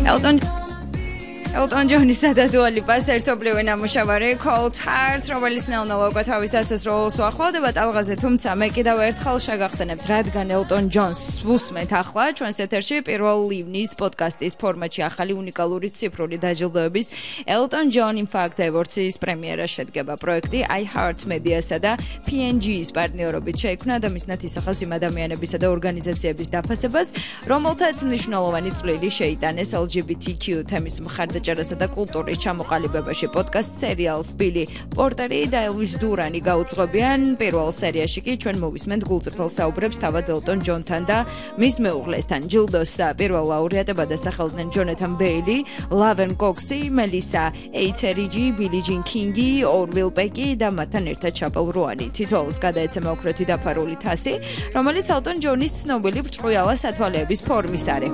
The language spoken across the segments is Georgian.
Elton John-ისა და Dua Lipa-ს ერთობლივი ნამუშევარი Cold Heart, რომელიც ნელ-ნელა უკვე თავის დასასრულს უახლოვდება ტალღაზე, თუმცა მე კიდევ ერთხელ შეგახსენებთ, რადგან Elton John-ს ვუსმენთ ახლა ჩვენს ეთერში პირველ ივნის პოდკასტის ფორმატში ახალი უნიკალური ციფრული დაჯილდოების Elton John in Fact Awards-ის პრემიერა შედგება. პროექტი iHeart Media-სა და PNG-ის პარტნიორობით შეიქმნა და მისნათ ისახავს იმ ადამიანებისა და ორგანიზაციების დაფასებას, რომელთაც მნიშვნელოვანი წვლილი შეიტანეს LGBTQ თემის მხარდაჭერასა და კულტურის ჩამოყალიბებაში. პოდკასტ სერიალს ბილი პორტერი და ელვის დურანი გაუძღვებიან. პირველ სერიაში კი ჩვენ მოვისმენთ გულწრფელ საუბრებს თავად Elton John-თან და მის მეუღლესთან. ჯილდოს პირველ ლაურეატებად დასახელდნენ ჯონათან ბეილი, ლავენ კოქსი, მელისა ეითერიჯი, ბილი ჯინ კინგი, ორვილ პეკი და მათთან ერთად ჩაპელ როანი. თითოეულს გადაეცემა ოქროთი დაფარული თასი, რომელიც Elton John-ის ცნობილი ბრჭყვიალა სათვალეების ფორმის არის.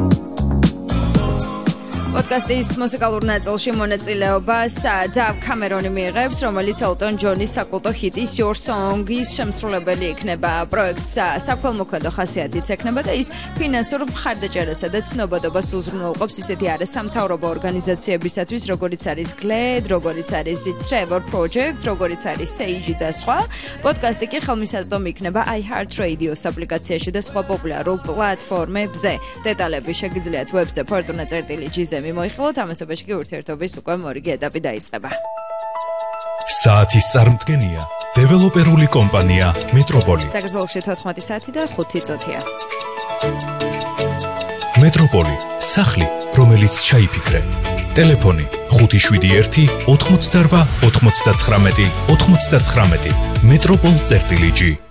პოდკასტის მუსიკალურ ნაწილში მონაწილეობას დავ კამერონი მიიღებს, რომელიც Elton John-ის საკულტო ჰიტის Your Song-ის შემსრულებელი იქნება. პროექტს საქველმოქმედო ხასიათიც ექნება და ის ფინანსურ მხარდაჭერასა და ცნობადობას უზრუნველყოფს ისეთი არასამთავრობო ორგანიზაციებისათვის, როგორიც არის GLAAD, როგორიც არის The Trevor Project, როგორიც არის Sage და სხვა. პოდკასტი კი ხელმისაწვდომი იქნება iHeartRadio-s აპლიკაციაში და სხვა პოპულარულ პლატფორმებზე. დეტალები შეგიძლიათ ვებზე fortuna.gz მოიხილოთ, ამასობაში კი ურთიერთობის უკვე მორიგი ეტაპი დაიწყება. საათის წარმდგენია დეველოპერული კომპანია მეტროპოლი. საქართველოში 14 საათი და 5 წუთია. მეტროპოლი, სახლი, რომელიც ჩაიფიქრე. ტელეფონი 571 88 99 99. მეტროპოლ.gr